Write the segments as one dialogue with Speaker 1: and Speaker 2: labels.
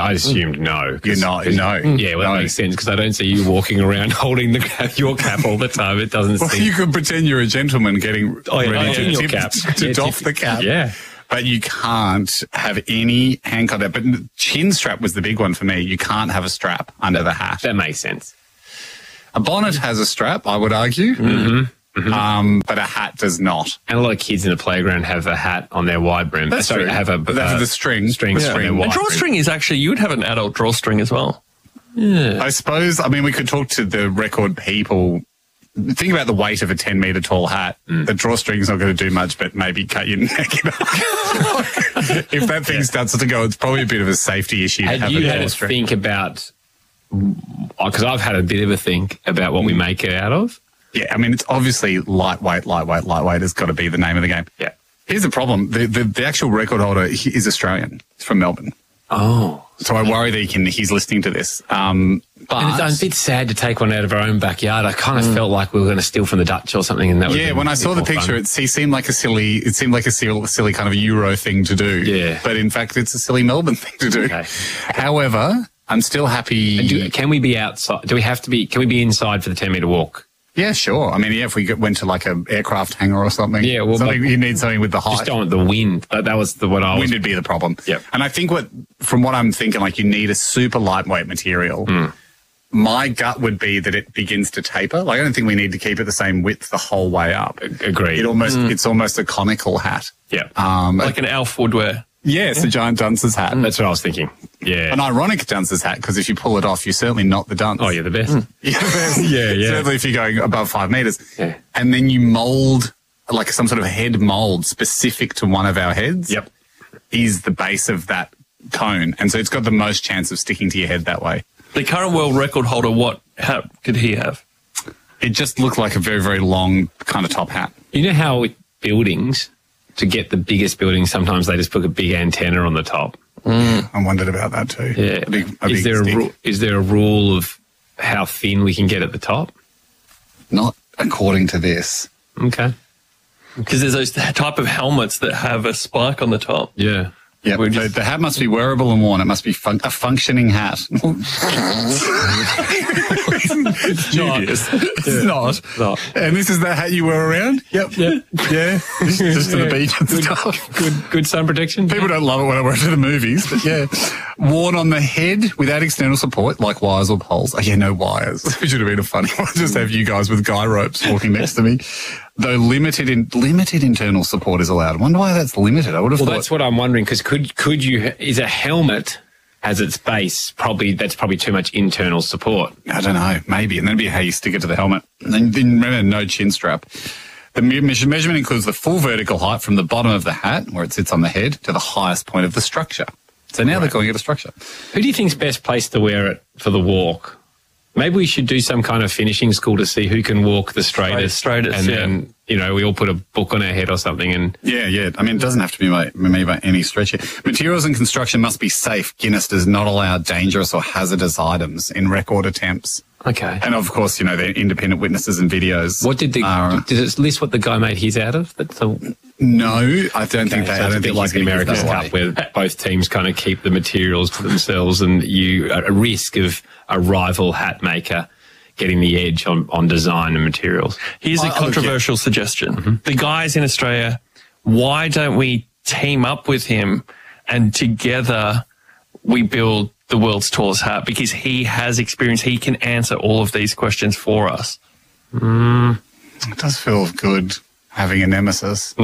Speaker 1: I assumed no.
Speaker 2: You're not, no.
Speaker 1: Yeah, well, that makes sense because I don't see you walking around holding your cap all the time. It doesn't
Speaker 2: Well,
Speaker 1: seem...
Speaker 2: you could pretend you're a gentleman getting ready
Speaker 1: your cap.
Speaker 2: to doff the cap.
Speaker 1: Yeah.
Speaker 2: But you can't have any hand contact. But chin strap was the big one for me. You can't have a strap under the hat.
Speaker 1: That makes sense.
Speaker 2: A bonnet has a strap, I would argue. But a hat does not.
Speaker 1: And a lot of kids in the playground have a hat on their wide brim.
Speaker 2: That's true.
Speaker 1: Have a
Speaker 2: But they have the string.
Speaker 1: on their
Speaker 3: A
Speaker 1: wide brim.
Speaker 3: drawstring is actually, you would have an adult drawstring as well.
Speaker 2: I suppose, I mean, we could talk to the record people. Think about the weight of a 10-metre tall hat. The drawstring's not going to do much, but maybe cut your neck. If that thing starts to go, it's probably a bit of a safety issue to
Speaker 1: Had
Speaker 2: have
Speaker 1: you
Speaker 2: a
Speaker 1: had to
Speaker 2: drawstring.
Speaker 1: think about... Because I've had a bit of a think about what we make it out of.
Speaker 2: Yeah, I mean, it's obviously lightweight has got to be the name of the game.
Speaker 1: Yeah.
Speaker 2: Here's the problem. The actual record holder is Australian. He's from Melbourne.
Speaker 1: Oh.
Speaker 2: So I worry that he's listening to this. But
Speaker 1: And it's a bit sad to take one out of our own backyard. I kind of felt like we were going to steal from the Dutch or something. And that
Speaker 2: yeah, when I saw the picture, it seemed like a silly kind of a Euro thing to do.
Speaker 1: Yeah.
Speaker 2: But in fact, it's a silly Melbourne thing to do.
Speaker 1: Okay.
Speaker 2: However, I'm still happy.
Speaker 1: Can we be outside? Can we be inside for the 10-metre walk?
Speaker 2: Yeah, sure. I mean, yeah, if we went to like an aircraft hangar or something.
Speaker 1: Yeah, well,
Speaker 2: you need something with the height.
Speaker 1: Just don't want the wind. That was what I was...
Speaker 2: Wind would be the problem.
Speaker 1: Yep.
Speaker 2: And I think from what I'm thinking, like you need a super lightweight material. My gut would be that it begins to taper. Like I don't think we need to keep it the same width the whole way up.
Speaker 1: Agreed.
Speaker 2: It's almost a conical hat.
Speaker 1: Yeah.
Speaker 3: Like an Alf would wear.
Speaker 2: Yeah, it's a giant dunce's hat.
Speaker 1: That's what I was thinking. Yeah.
Speaker 2: An ironic dunce's hat, because if you pull it off, you're certainly not the dunce.
Speaker 1: Oh, you're the best.
Speaker 2: You're the best.
Speaker 1: Yeah.
Speaker 2: Certainly if you're going above 5 meters.
Speaker 1: Yeah.
Speaker 2: And then you mold, like some sort of head mold specific to one of our heads.
Speaker 1: Yep.
Speaker 2: Is the base of that cone. And so it's got the most chance of sticking to your head that way.
Speaker 3: The current world record holder, what hat could he have?
Speaker 2: It just looked like a very, very long kind of top hat.
Speaker 1: You know how with buildings, to get the biggest buildings, sometimes they just put a big antenna on the top.
Speaker 2: I wondered about that too.
Speaker 1: Yeah. Is there a rule of how thin we can get at the top?
Speaker 2: Not according to this.
Speaker 1: Okay.
Speaker 3: Because there's those type of helmets that have a spike on the top.
Speaker 1: Yeah.
Speaker 2: Yeah, the hat must be wearable and worn. It must be a functioning hat. It's dubious. It's not. And this is the hat you wear around? Yep. Yeah. Just to the beach and stuff.
Speaker 1: Good sun protection.
Speaker 2: People don't love it when I wear it to the movies, but yeah. Worn on the head without external support, like wires or poles. Oh, yeah, no wires. It should have been a funny one. Just have you guys with guy ropes walking next to me. Though limited internal support is allowed. I wonder why that's limited. I would have thought.
Speaker 1: Well, that's what I'm wondering, because could you, is a helmet as its base, that's probably too much internal support.
Speaker 2: I don't know, maybe. And that'd be how you stick it to the helmet. And then remember, no chin strap. The measurement includes the full vertical height from the bottom of the hat, where it sits on the head, to the highest point of the structure. So now they're calling it a structure.
Speaker 1: Who do you think's best placed to wear it for the walk? Maybe we should do some kind of finishing school to see who can walk the straightest. And then, we all put a book on our head or something. And
Speaker 2: Yeah. I mean, it doesn't have to be me by any stretch here. Materials and construction must be safe. Guinness does not allow dangerous or hazardous items in record attempts.
Speaker 1: Okay.
Speaker 2: And of course, they're independent witnesses and videos.
Speaker 1: What did did it list what the guy made his out of?
Speaker 2: No, I don't think they.
Speaker 1: So it's a bit like the America's Cup, where both teams kind of keep the materials to themselves, and you at a risk of a rival hat maker getting the edge on design and materials.
Speaker 3: Here's a controversial suggestion. The guys in Australia, why don't we team up with him and together we build the world's tallest hat? Because he has experience. He can answer all of these questions for us.
Speaker 2: It does feel good having a nemesis.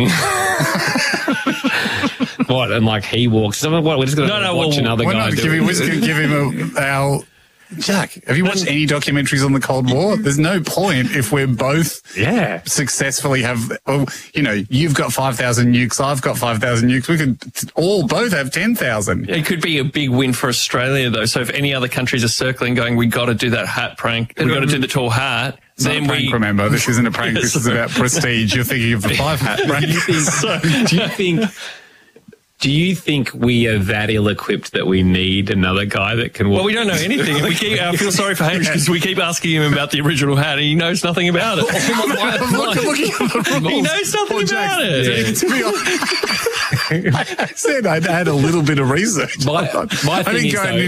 Speaker 1: What? And like he walks. So what? We're just going to watch another guy do it.
Speaker 2: Give him our... Jack, have you watched any documentaries on the Cold War? There's no point if we're both successfully you've got 5,000 nukes, I've got 5,000 nukes. We could both have 10,000.
Speaker 3: It could be a big win for Australia, though. So if any other countries are circling going, we got to do that hat prank, we got to do the tall hat.
Speaker 2: It's not a prank, remember. This isn't a prank. This is about prestige. You're thinking of the 5 hat prank.
Speaker 1: Do you think we are that ill-equipped that we need another guy that can walk?
Speaker 3: Well, we don't know anything. I feel sorry for Hamish because we keep asking him about the original hat and he knows nothing about it. He knows nothing about it.
Speaker 2: I said I'd had a little bit of research.
Speaker 1: My thing is, though,